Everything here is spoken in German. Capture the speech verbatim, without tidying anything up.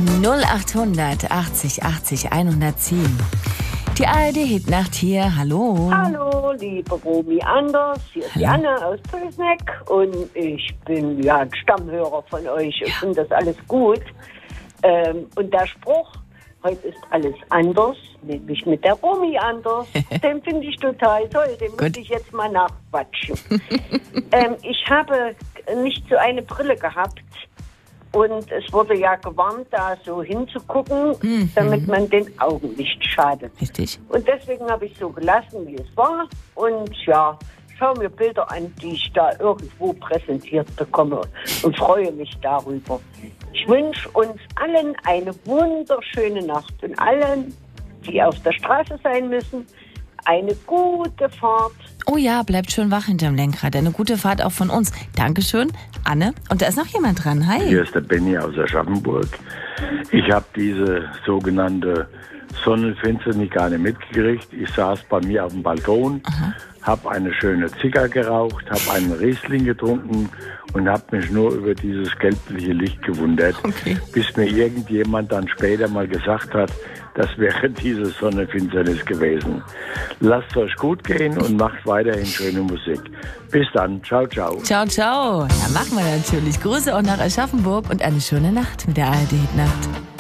null achthundert achtzig achtzig hundertzehn. Die A R D-Hitnacht hier, hallo. Hallo, liebe Romy Anders, hier ist Hallo. Janne aus Pülsneck und ich bin ja ein Stammhörer von euch. Ich finde das alles gut. Ähm, und der Spruch, heute ist alles anders, nämlich mit der Romy anders, den finde ich total toll, den muss ich jetzt mal nachquatschen. ähm, ich habe nicht so eine Brille gehabt. Und es wurde ja gewarnt, da so hinzugucken, mhm. damit man den Augen nicht schadet. Richtig. Und deswegen habe ich so gelassen, wie es war. Und ja, schaue mir Bilder an, die ich da irgendwo präsentiert bekomme und freue mich darüber. Ich wünsche uns allen eine wunderschöne Nacht und allen, die auf der Straße sein müssen, eine gute Fahrt. Oh ja, bleibt schön wach hinterm Lenkrad. Eine gute Fahrt auch von uns. Dankeschön, Anne. Und da ist noch jemand dran. Hi. Hier ist der Benny aus Aschaffenburg. Ich habe diese sogenannte Sonnenfinsternis gar nicht mitgekriegt. Ich saß bei mir auf dem Balkon, habe eine schöne Zigarre geraucht, habe einen Riesling getrunken und habe mich nur über dieses gelbliche Licht gewundert, Okay. bis mir irgendjemand dann später mal gesagt hat, das wäre diese Sonnenfinsternis gewesen. Lasst euch gut gehen und macht weiterhin schöne Musik. Bis dann. Ciao, ciao. Ciao, ciao. Ja, machen wir natürlich. Grüße auch nach Aschaffenburg und eine schöne Nacht mit der A R D-Hitnacht.